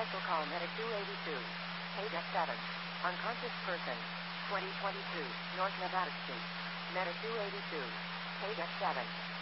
Special call Medic 282. Paid F7. Unconscious person. 2022. North Nevada Street. Medic 282. Paid F7.